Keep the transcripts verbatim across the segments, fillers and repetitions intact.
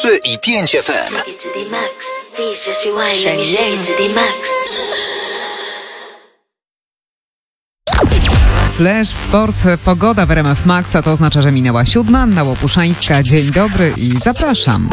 trzy i pięć F M. Flash, sport, pogoda w R M F Max, a to oznacza, że minęła siódma. Anna Łopuszańska, dzień dobry i zapraszam.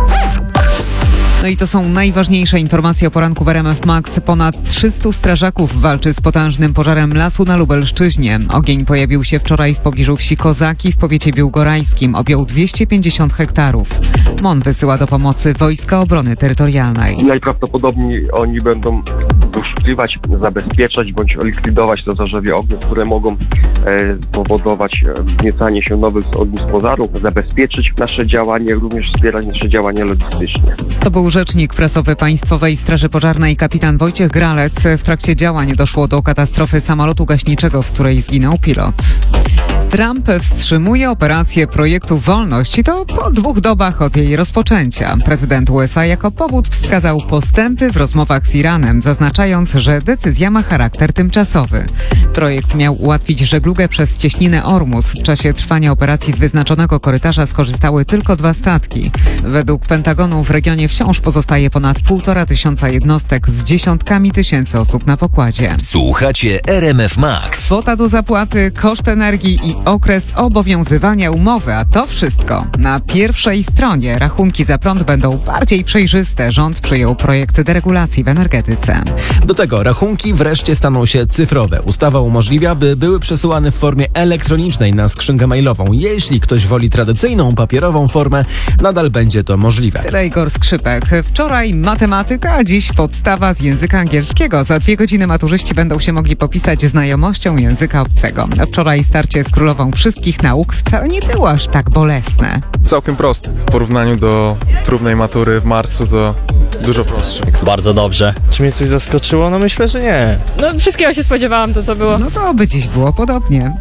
No i to są najważniejsze informacje o poranku w R M F Max. Ponad trzystu strażaków walczy z potężnym pożarem lasu na Lubelszczyźnie. Ogień pojawił się wczoraj w pobliżu wsi Kozaki w powiecie biłgorajskim. Objął dwieście pięćdziesiąt hektarów. M O N wysyła do pomocy Wojska Obrony Terytorialnej. Najprawdopodobniej oni będą poszukiwać, zabezpieczać bądź likwidować to zarzewie ognia, które mogą e, powodować wzniecanie się nowych ognisk pożarów, zabezpieczyć nasze działanie, również wspierać nasze działania logistyczne. To był rzecznik prasowy Państwowej Straży Pożarnej kapitan Wojciech Gralec. W trakcie działań doszło do katastrofy samolotu gaśniczego, w której zginął pilot. Trump wstrzymuje operację projektu Wolność i to po dwóch dobach od jej rozpoczęcia. Prezydent U S A jako powód wskazał postępy w rozmowach z Iranem, zaznaczając, że decyzja ma charakter tymczasowy. Projekt miał ułatwić żeglugę przez cieśninę Ormus. W czasie trwania operacji z wyznaczonego korytarza skorzystały tylko dwa statki. Według Pentagonu w regionie wciąż pozostaje ponad półtora tysiąca jednostek z dziesiątkami tysięcy osób na pokładzie. Słuchacie R M F Max. Kwota do zapłaty, koszt energii i okres obowiązywania umowy, a to wszystko na pierwszej stronie. Rachunki za prąd będą bardziej przejrzyste. Rząd przyjął projekt deregulacji w energetyce. Do tego rachunki wreszcie staną się cyfrowe. Ustawa umożliwia, by były przesyłane w formie elektronicznej na skrzynkę mailową. Jeśli ktoś woli tradycyjną, papierową formę, nadal będzie to możliwe. Tyle Igor Skrzypek. Wczoraj matematyka, a dziś podstawa z języka angielskiego. Za dwie godziny maturzyści będą się mogli popisać znajomością języka obcego. Wczoraj starcie z królową wszystkich nauk wcale nie było aż tak bolesne. Całkiem prosty. W porównaniu do próbnej matury w marcu to dużo prostsze. Bardzo dobrze. Czy mnie coś zaskoczyło? No myślę, że nie. No wszystkiego się spodziewałam, to co było. No to by dziś było podobnie.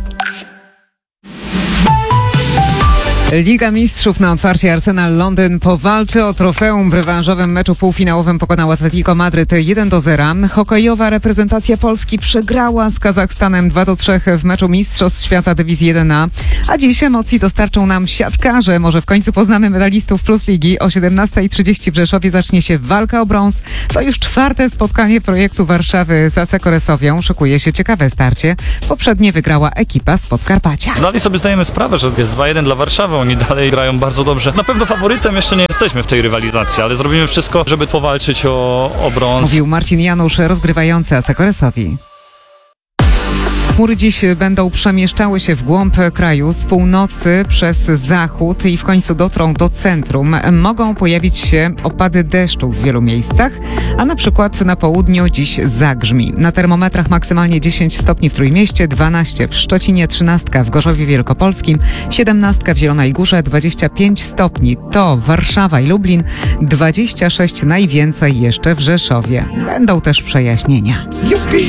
Liga Mistrzów na otwarcie Arsenal Londyn powalczy o trofeum. W rewanżowym meczu półfinałowym pokonał Atletico Madryt jeden do zera. Hokejowa reprezentacja Polski przegrała z Kazachstanem dwa do trzech w meczu Mistrzostw Świata Dywizji jeden A. A dziś emocji dostarczą nam siatkarze. Może w końcu poznamy medalistów Plus Ligi. O siedemnasta trzydzieści w Rzeszowie zacznie się walka o brąz. To już czwarte spotkanie projektu Warszawy z Asseco Resowią. Szykuje się ciekawe starcie. Poprzednie wygrała ekipa z Podkarpacia. Dalej sobie zdajemy sprawę, że jest dwa jeden dla Warszawy. Oni dalej grają bardzo dobrze. Na pewno faworytem jeszcze nie jesteśmy w tej rywalizacji, ale zrobimy wszystko, żeby powalczyć o, o brąz. Mówił Marcin Janusz, rozgrywający Asseco Resowi. Chmury dziś będą przemieszczały się w głąb kraju z północy przez zachód i w końcu dotrą do centrum. Mogą pojawić się opady deszczu w wielu miejscach, a na przykład na południu dziś zagrzmi. Na termometrach maksymalnie dziesięć stopni w Trójmieście, dwanaście w Szczecinie, trzynaście w Gorzowie Wielkopolskim, siedemnaście w Zielonej Górze, dwadzieścia pięć stopni to Warszawa i Lublin, dwadzieścia sześć najwięcej jeszcze w Rzeszowie. Będą też przejaśnienia. Jupi!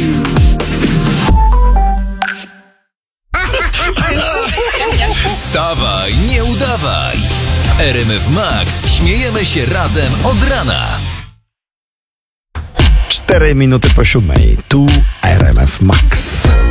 Wstawaj, nie udawaj. W R M F Max śmiejemy się razem od rana. Cztery minuty po siódmej. Tu R M F Max.